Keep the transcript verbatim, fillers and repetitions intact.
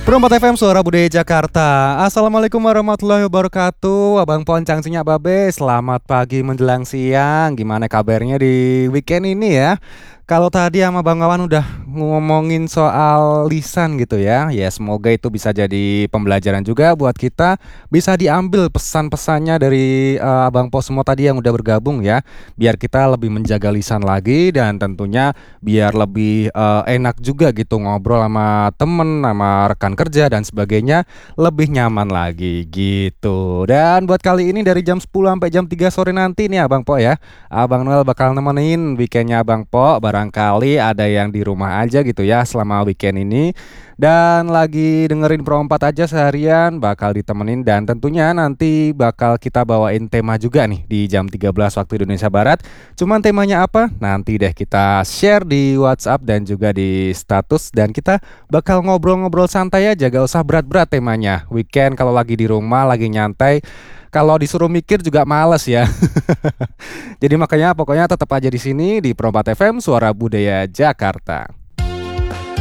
Perempat F M Suara Budaya Jakarta. Assalamualaikum warahmatullahi wabarakatuh. Abang Poncang Sinyak Babe, selamat pagi menjelang siang. Gimana kabarnya di weekend ini ya? Kalau tadi sama Bang Wawan udah ngomongin soal lisan gitu ya. Ya semoga itu bisa jadi pembelajaran juga buat kita. Bisa diambil pesan-pesannya dari eh, Abang Po semua tadi yang udah bergabung ya. Biar kita lebih menjaga lisan lagi dan tentunya biar lebih eh, enak juga gitu ngobrol sama temen, sama rekan kerja dan sebagainya, lebih nyaman lagi gitu. Dan buat kali ini dari jam sepuluh sampai jam tiga sore nanti nih Abang Po ya, Abang Noel bakal nemenin weekendnya Abang Po. Barangkali ada yang di rumah aja gitu ya selama weekend ini dan lagi dengerin Pro empat aja seharian, bakal ditemenin dan tentunya nanti bakal kita bawain tema juga nih di jam tiga belas waktu Indonesia Barat. Cuman temanya apa? Nanti deh kita share di WhatsApp dan juga di status, dan kita bakal ngobrol-ngobrol santai aja, gak usah berat-berat temanya. Weekend kalau lagi di rumah, lagi nyantai, kalau disuruh mikir juga males ya. Jadi makanya pokoknya tetap aja di sini di Pro empat F M Suara Budaya Jakarta.